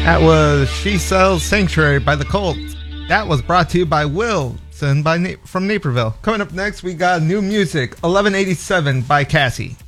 That was She Sells Sanctuary by the Colts. That was brought to you by Wilson from Naperville. Coming up next, we got new music, 1187 by Cassie.